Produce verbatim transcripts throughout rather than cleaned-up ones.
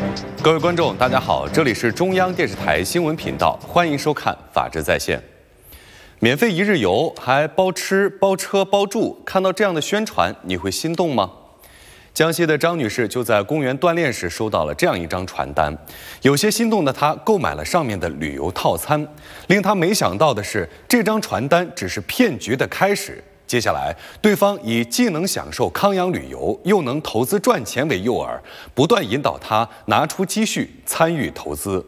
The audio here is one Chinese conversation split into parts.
各位观众，大家好，这里是中央电视台新闻频道，欢迎收看《法治在线》。免费一日游，还包吃包车包住，看到这样的宣传，你会心动吗？江西的张女士就在公园锻炼时收到了这样一张传单，有些心动的她购买了上面的旅游套餐。令她没想到的是，这张传单只是骗局的开始。接下来，对方以既能享受康养旅游，又能投资赚钱为诱饵，不断引导她拿出积蓄参与投资。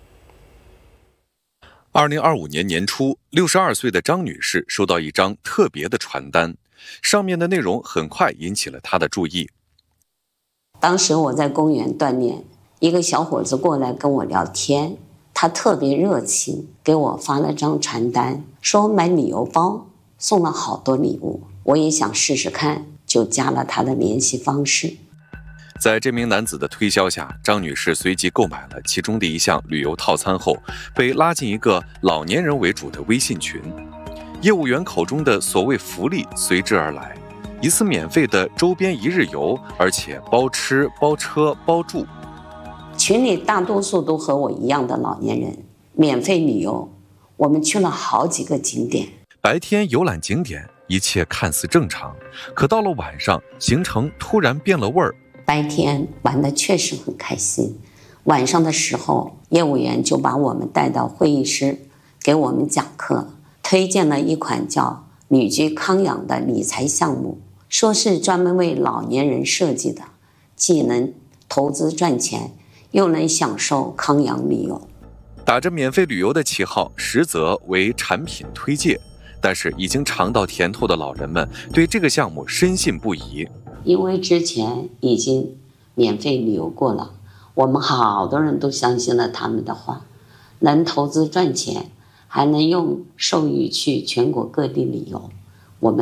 二零二五年年初，六十二岁的张女士收到一张特别的传单，上面的内容很快引起了她的注意。 当时我在公园锻炼，一个小伙子过来跟我聊天，他特别热情，给我发了张传单，说买旅游包，送了好多礼物。我也想试试看，就加了他的联系方式。 在这名男子的推销下，张女士随即购买了其中的一项旅游套餐后，被拉进一个老年人为主的微信群。业务员口中的所谓福利随之而来，一次免费的周边一日游，而且包吃包车包住。 群里大多数都和我一样的老年人，免费旅游，我们去了好几个景点。 白天游览景点，一切看似正常，可到了晚上，行程突然变了味儿。 白天玩得确实很开心，晚上的时候，业务员就把我们带到会议室，给我们讲课，推荐了一款叫旅居康养的理财项目，说是专门为老年人设计的，既能投资赚钱，又能享受康养旅游。 打着免费旅游的旗号，实则为产品推介，但是已经尝到甜头的老人们对这个项目深信不疑。 因为之前已经免费旅游过了，我们好多人都相信了他们的话，能投资赚钱，还能用授予去全国各地旅游。